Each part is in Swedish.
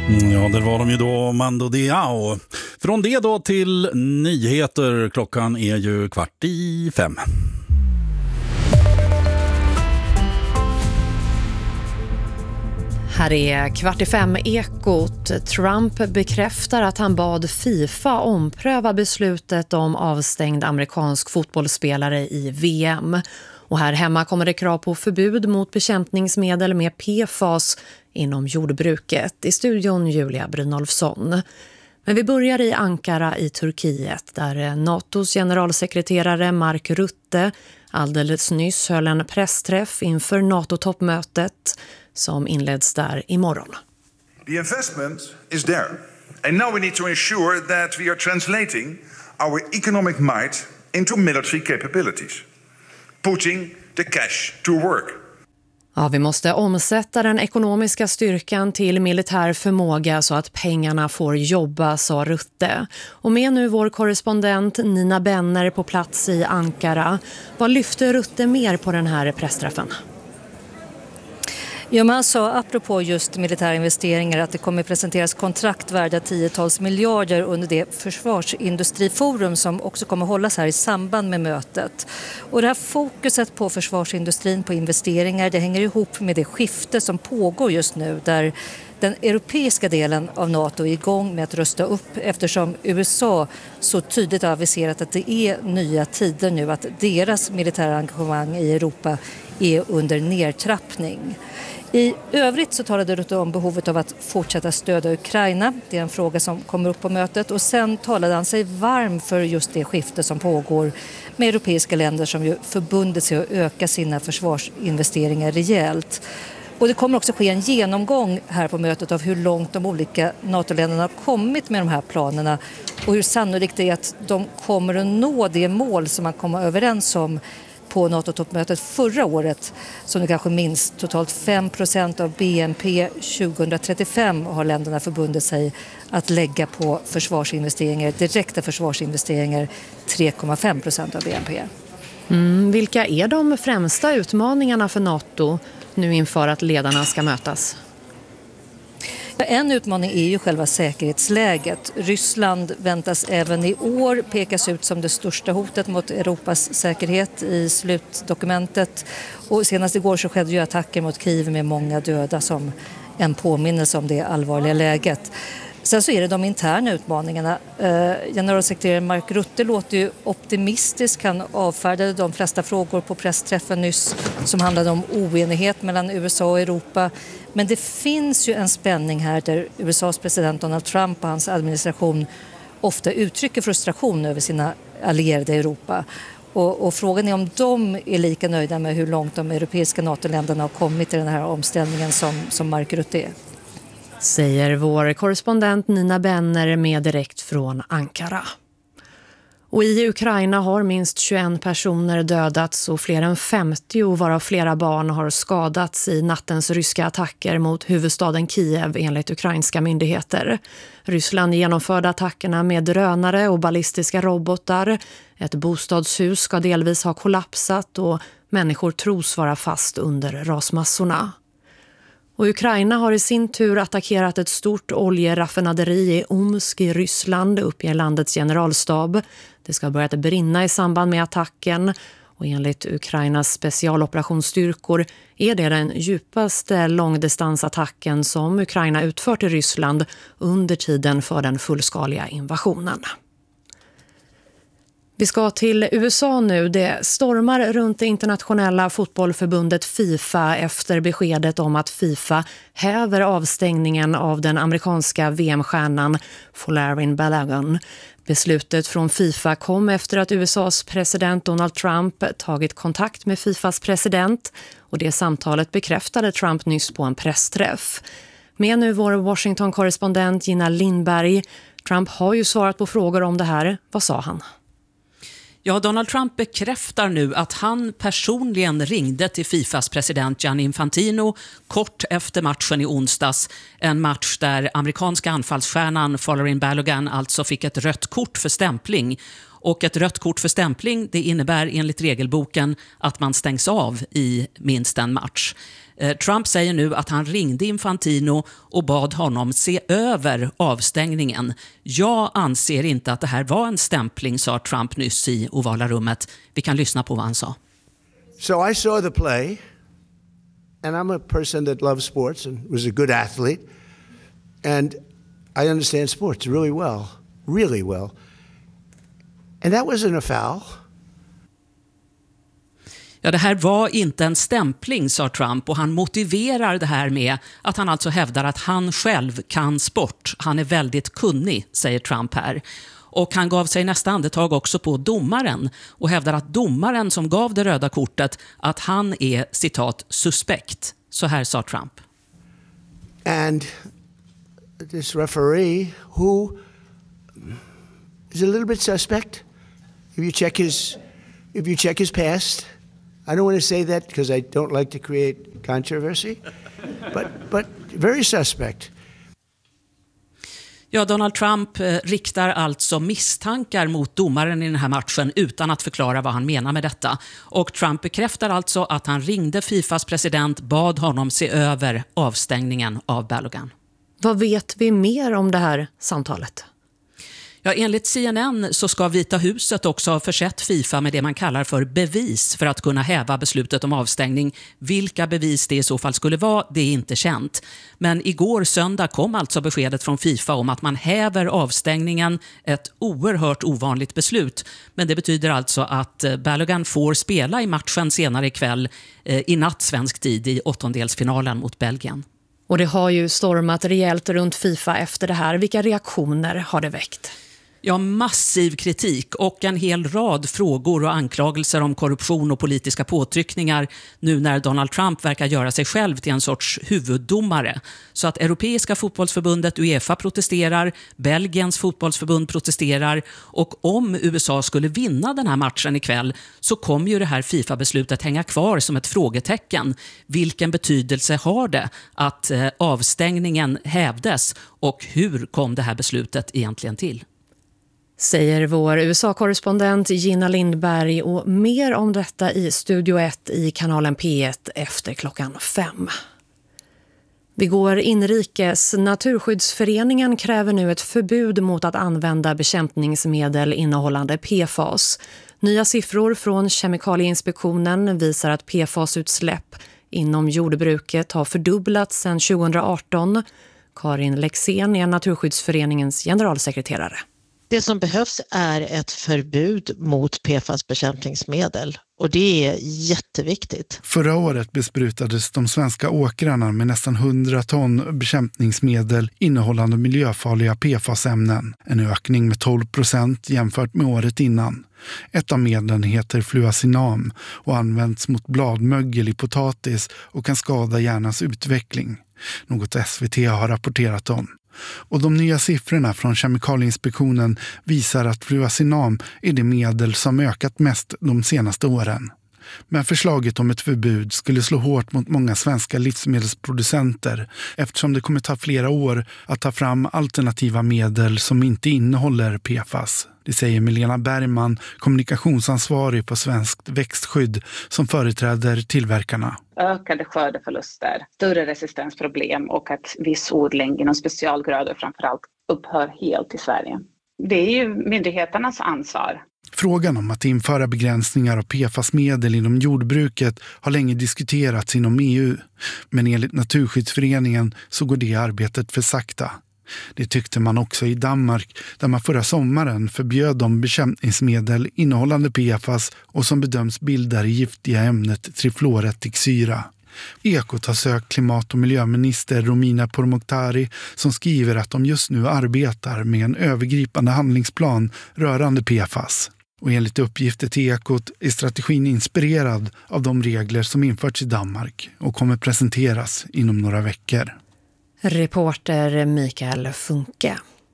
Ja, där var de ju då, Mando Diao. Från det då till nyheter. Klockan är ju 4:45. Här är 4:45 Ekot. Trump bekräftar att han bad FIFA ompröva beslutet om avstängd amerikansk fotbollsspelare i VM. Och här hemma kommer det krav på förbud mot bekämpningsmedel med PFAS inom jordbruket. I studion Julia Brynolfsson. Men vi börjar i Ankara i Turkiet där NATOs generalsekreterare Mark Rutte alldeles nyss höll en pressträff inför NATO-toppmötet som inleds där imorgon. The investment is there. And now we need to ensure that we are translating our economic might into military capabilities. Putting the cash to work. Ja, vi måste omsätta den ekonomiska styrkan till militär förmåga så att pengarna får jobba, sa Rutte. Och med nu vår korrespondent Nina Benner på plats i Ankara. Vad lyfter Rutte mer på den här pressträffen? Ja, man sa apropå just militära investeringar att det kommer presenteras kontrakt värda 10-tals miljarder under det försvarsindustriforum som också kommer hållas här i samband med mötet. Och det här fokuset på försvarsindustrin, på investeringar, det hänger ihop med det skifte som pågår just nu där den europeiska delen av NATO är igång med att rösta upp eftersom USA så tydligt har aviserat att det är nya tider nu, att deras militära engagemang i Europa är under nedtrappning. I övrigt så talade Rutte om behovet av att fortsätta stödja Ukraina. Det är en fråga som kommer upp på mötet. Och sen talade han sig varm för just det skifte som pågår med europeiska länder som ju förbundit sig att öka sina försvarsinvesteringar rejält. Och det kommer också ske en genomgång här på mötet av hur långt de olika NATO-länderna har kommit med de här planerna och hur sannolikt det är att de kommer att nå det mål som man kommer överens om på NATO-toppmötet förra året, som du kanske minns, totalt 5% av BNP 2035 har länderna förbundit sig att lägga på försvarsinvesteringar, direkta försvarsinvesteringar, 3,5% av BNP. Vilka är de främsta utmaningarna för NATO nu inför att ledarna ska mötas? En utmaning är ju själva säkerhetsläget. Ryssland väntas även i år pekas ut som det största hotet mot Europas säkerhet i slutdokumentet. Och senast igår så skedde ju attacker mot Kiev med många döda som en påminnelse om det allvarliga läget. Sen så är det de interna utmaningarna. Generalsekreterare Mark Rutte låter ju optimistisk. Han avfärdade de flesta frågor på pressträffen nyss som handlade om oenighet mellan USA och Europa. Men det finns ju en spänning här där USAs president Donald Trump och hans administration ofta uttrycker frustration över sina allierade i Europa. Och frågan är om de är lika nöjda med hur långt de europeiska NATO-länderna har kommit i den här omställningen som Mark Rutte är. Säger vår korrespondent Nina Benner med direkt från Ankara. Och i Ukraina har minst 21 personer dödats och fler än 50 varav flera barn har skadats i nattens ryska attacker mot huvudstaden Kiev enligt ukrainska myndigheter. Ryssland genomförde attackerna med drönare och ballistiska robotar. Ett bostadshus ska delvis ha kollapsat och människor tros vara fast under rasmassorna. Och Ukraina har i sin tur attackerat ett stort oljeraffinaderi i Omsk i Ryssland, uppger landets generalstab. Det ska ha börjat brinna i samband med attacken och enligt Ukrainas specialoperationsstyrkor är det den djupaste långdistansattacken som Ukraina utfört i Ryssland under tiden för den fullskaliga invasionen. Vi ska till USA nu. Det stormar runt det internationella fotbollförbundet FIFA efter beskedet om att FIFA häver avstängningen av den amerikanska VM-stjärnan Folarin Balogun. Beslutet från FIFA kom efter att USAs president Donald Trump tagit kontakt med FIFAs president och det samtalet bekräftade Trump nyss på en pressträff. Med nu vår Washington-korrespondent Gina Lindberg. Trump har ju svarat på frågor om det här. Vad sa han? Ja, Donald Trump bekräftar nu att han personligen ringde till FIFAs president Gianni Infantino kort efter matchen i onsdags. En match där amerikanska anfallsstjärnan Folarin Balogun alltså fick ett rött kort för stämpling. Och ett rött kort för stämpling, det innebär enligt regelboken att man stängs av i minst en match. Trump säger nu att han ringde Infantino och bad honom se över avstängningen. Jag anser inte att det här var en stämpling, sa Trump nyss i ovala rummet. Vi kan lyssna på vad han sa. So I saw the play, and I'm a person that loves sports and was a good athlete, and I understand sports really well. And that wasn't a foul. Ja, det här var inte en stämpling, sa Trump, och han motiverar det här med att han alltså hävdar att han själv kan sport. Han är väldigt kunnig, säger Trump här. Och han gav sig nästa andetag också på domaren och hävdar att domaren som gav det röda kortet, att han är, citat, suspekt. Så här sa Trump. And this referee, who is a little bit suspect, if you check his past. I don't want to say that because I don't like to create controversy, but very suspect. Ja, Donald Trump riktar alltså misstankar mot domaren i den här matchen utan att förklara vad han menar med detta. Och Trump bekräftar alltså att han ringde Fifas president, bad honom se över avstängningen av Balogun. Vad vet vi mer om det här samtalet? Ja, enligt CNN så ska Vita huset också ha försett FIFA med det man kallar för bevis för att kunna häva beslutet om avstängning. Vilka bevis det i så fall skulle vara, det är inte känt. Men igår söndag kom alltså beskedet från FIFA om att man häver avstängningen, ett oerhört ovanligt beslut. Men det betyder alltså att Balogun får spela i matchen senare ikväll, i natt svensk tid, i åttondelsfinalen mot Belgien. Och det har ju stormat rejält runt FIFA efter det här. Vilka reaktioner har det väckt? Ja, massiv kritik och en hel rad frågor och anklagelser om korruption och politiska påtryckningar nu när Donald Trump verkar göra sig själv till en sorts huvuddomare. Så att Europeiska fotbollsförbundet UEFA protesterar, Belgiens fotbollsförbund protesterar, och om USA skulle vinna den här matchen ikväll så kommer ju det här FIFA-beslutet hänga kvar som ett frågetecken. Vilken betydelse har det att avstängningen hävdes och hur kom det här beslutet egentligen till? Säger vår USA-korrespondent Gina Lindberg, och mer om detta i Studio 1 i kanalen P1 efter 5:00. Vi går inrikes. Naturskyddsföreningen kräver nu ett förbud mot att använda bekämpningsmedel innehållande PFAS. Nya siffror från Kemikalieinspektionen visar att PFAS-utsläpp inom jordbruket har fördubblats sedan 2018. Karin Lexén är Naturskyddsföreningens generalsekreterare. Det som behövs är ett förbud mot PFAS-bekämpningsmedel, och det är jätteviktigt. Förra året besprutades de svenska åkrarna med nästan 100 ton bekämpningsmedel innehållande miljöfarliga PFAS-ämnen. En ökning med 12% jämfört med året innan. Ett av medlen heter fluacinam och används mot bladmögel i potatis och kan skada hjärnans utveckling. Något SVT har rapporterat om. Och de nya siffrorna från Kemikalieinspektionen visar att fluacinam är det medel som ökat mest de senaste åren. Men förslaget om ett förbud skulle slå hårt mot många svenska livsmedelsproducenter eftersom det kommer ta flera år att ta fram alternativa medel som inte innehåller PFAS. Det säger Milena Bergman, kommunikationsansvarig på Svenskt växtskydd, som företräder tillverkarna. Ökade skördeförluster, större resistensproblem och att viss odling inom specialgrödor framförallt upphör helt i Sverige. Det är ju myndigheternas ansvar. Frågan om att införa begränsningar av PFAS-medel inom jordbruket har länge diskuterats inom EU. Men enligt Naturskyddsföreningen så går det arbetet för sakta. Det tyckte man också i Danmark, där man förra sommaren förbjöd de bekämpningsmedel innehållande PFAS och som bedöms bilda det giftiga ämnet trifluoretiksyra. Ekot har sökt klimat- och miljöminister Romina Pourmokhtari som skriver att de just nu arbetar med en övergripande handlingsplan rörande PFAS. Och enligt uppgifter till Ekot är strategin inspirerad av de regler som införts i Danmark och kommer presenteras inom några veckor. Reporter Mikael Funke.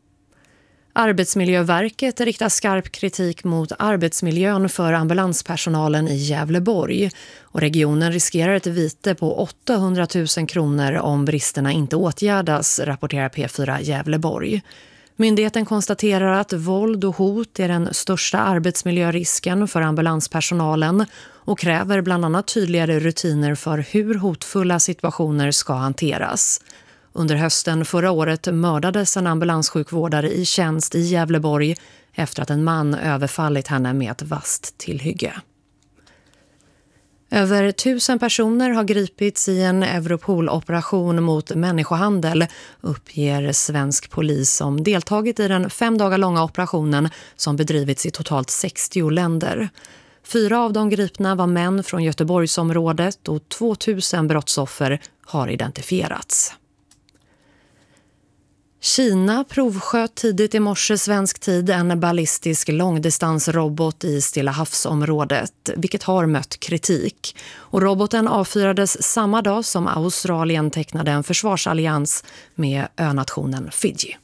Arbetsmiljöverket riktar skarp kritik mot arbetsmiljön för ambulanspersonalen i Gävleborg. Och regionen riskerar ett vite på 800 000 kronor om bristerna inte åtgärdas, rapporterar P4 Gävleborg. Myndigheten konstaterar att våld och hot är den största arbetsmiljörisken för ambulanspersonalen och kräver bland annat tydligare rutiner för hur hotfulla situationer ska hanteras. Under hösten förra året mördades en ambulanssjukvårdare i tjänst i Gävleborg efter att en man överfallit henne med ett vasst tillhygge. Över 1000 personer har gripits i en Europol-operation mot människohandel, uppger svensk polis som deltagit i den 5 dagar långa operationen som bedrivits i totalt 60 länder. 4 av de gripna var män från Göteborgsområdet och 2000 brottsoffer har identifierats. Kina provsköt tidigt i morse svensk tid en ballistisk långdistansrobot i Stilla havsområdet, vilket har mött kritik. Och roboten avfyrades samma dag som Australien tecknade en försvarsallians med önationen Fiji.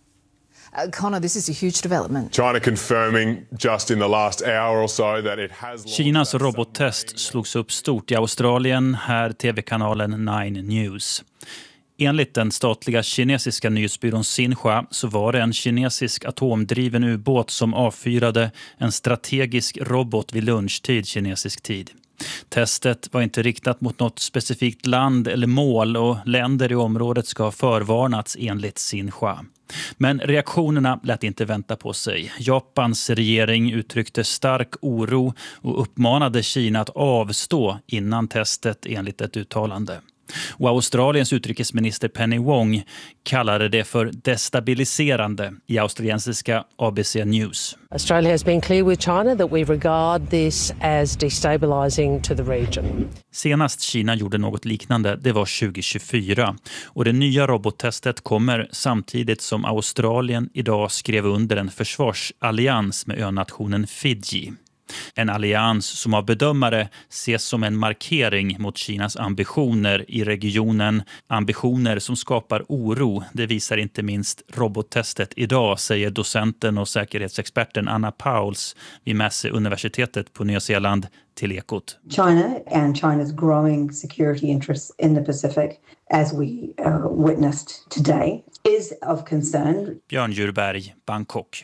Connor, this is a huge development. China confirming just in the last hour or so that it has... Kinas robottest slogs upp stort i Australien, här TV-kanalen 9 News. Enligt den statliga kinesiska nyhetsbyrån Xinhua så var det en kinesisk atomdriven ubåt som avfyrade en strategisk robot vid lunchtid kinesisk tid. Testet var inte riktat mot något specifikt land eller mål och länder i området ska ha förvarnats enligt Xinhua. Men reaktionerna lät inte vänta på sig. Japans regering uttryckte stark oro och uppmanade Kina att avstå innan testet enligt ett uttalande. Och Australiens utrikesminister Penny Wong kallade det för destabiliserande i australiensiska ABC News. Australia has been clear with China that we regard this as destabilizing to the region. Senast Kina gjorde något liknande, det var 2024. Och det nya robottestet kommer samtidigt som Australien idag skrev under en försvarsallians med önationen Fiji. En allians som av bedömare ses som en markering mot Kinas ambitioner i regionen. Ambitioner som skapar oro. Det visar inte minst robottestet idag, säger docenten och säkerhetsexperten Anna Pauls vid Massey-universitetet på Nya Zeeland till Ekot. China and China's growing security interests in the Pacific, as we witnessed today, is of concern. Björn Djurberg, Bangkok.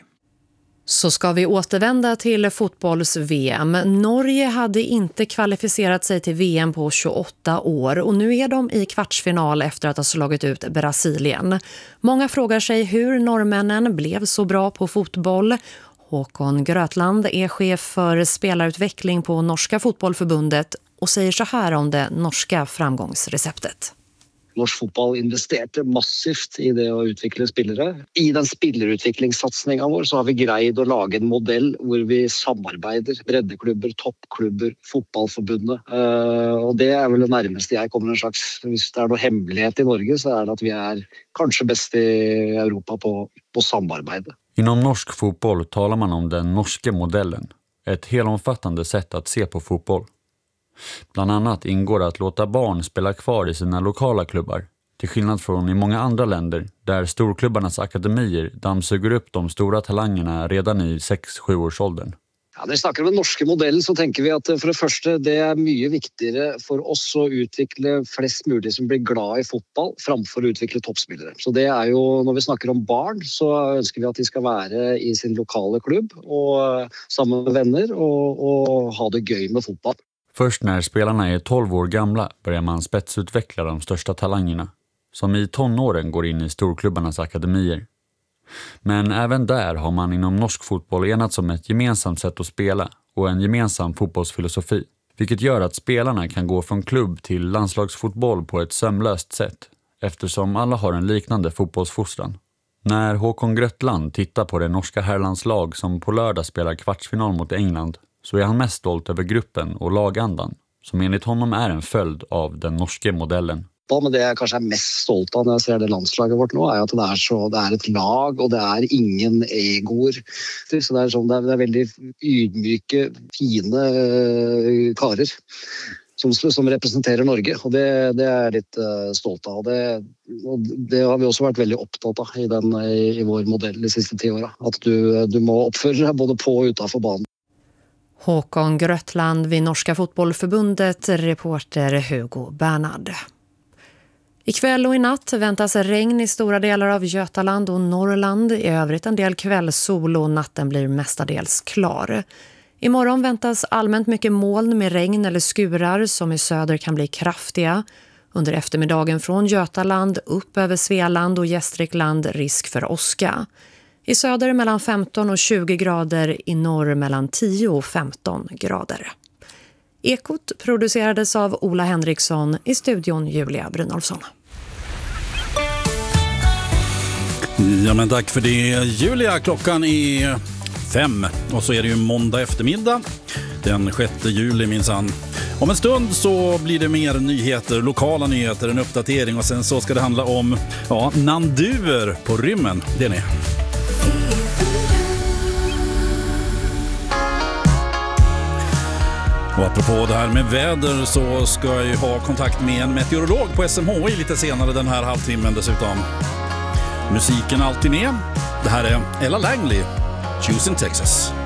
Så ska vi återvända till fotbolls-VM. Norge hade inte kvalificerat sig till VM på 28 år och nu är de i kvartsfinal efter att ha slagit ut Brasilien. Många frågar sig hur norrmännen blev så bra på fotboll. Håkon Grötland är chef för spelarutveckling på Norska fotbollförbundet och säger så här om det norska framgångsreceptet. Norsk fotball investerte massivt i det å utvikle spillere. I den spillerutviklingssatsningen vår så har vi greid å lage en modell hvor vi samarbeider breddeklubber, toppklubber, fotballforbundet. Og det er vel det nærmeste jeg kommer en slags, hvis det er noe hemmelighet i Norge, så er det at vi er kanskje best i Europa på samarbeide. Inom norsk fotboll talar man om den norske modellen, ett helomfattande sätt att se på fotboll. Bland annat ingår det att låta barn spela kvar i sina lokala klubbar, till skillnad från i många andra länder där storklubbarnas akademier dammsuger upp de stora talangerna redan i 6-7 års åldern. Ja, när vi snakker om den norske modellen så tänker vi att för det första det är mycket viktigare för oss att utveckla flest möjligt som blir glada i fotboll framför att utveckla toppspelare. Så det är ju när vi snackar om barn så önskar vi att de ska vara i sin lokala klubb och samman med vänner och ha det gøy med fotboll. Först när spelarna är 12 år gamla börjar man spetsutveckla de största talangerna, som i tonåren går in i storklubbarnas akademier. Men även där har man inom norsk fotboll enats om ett gemensamt sätt att spela och en gemensam fotbollsfilosofi, vilket gör att spelarna kan gå från klubb till landslagsfotboll på ett sömlöst sätt, eftersom alla har en liknande fotbollsfostran. När Håkon Grötland tittar på det norska herrlandslag som på lördag spelar kvartsfinal mot England så är han mest stolt över gruppen och lagandan, som enligt honom är en följd av den norske modellen. Men det jag kanske är mest stolt av när jag ser det landslaget vårt nu är att det är ett lag och det är ingen egor. Så det är väldigt ydmyke, fina karer som representerar Norge och det är jag lite stolt av. Det har vi också varit väldigt upptatt av i vår modell de sista 10 åren. Att du må uppföra dig både på och utanför banan. Håkon Grötland vid Norska fotbollförbundet, reporter Hugo Bernhard. Ikväll och i natt väntas regn i stora delar av Götaland och Norrland. I övrigt en del kvällssol och natten blir mestadels klar. Imorgon väntas allmänt mycket moln med regn eller skurar som i söder kan bli kraftiga. Under eftermiddagen från Götaland upp över Svealand och Gästrikland risk för åska. I söder mellan 15 och 20 grader, i norr mellan 10 och 15 grader. Ekot producerades av Ola Henriksson, i studion Julia Brynolfsson. Ja, men tack för det, Julia. Klockan är 5 och så är det ju måndag eftermiddag, den 6 juli minsann. Om en stund så blir det mer nyheter, lokala nyheter, en uppdatering och sen så ska det handla om nanduer på rymmen. Det är ni. Och apropå det här med väder så ska jag ju ha kontakt med en meteorolog på SMHI lite senare den här halvtimmen dessutom. Musiken alltid med. Det här är Ella Langley, Choosing Texas.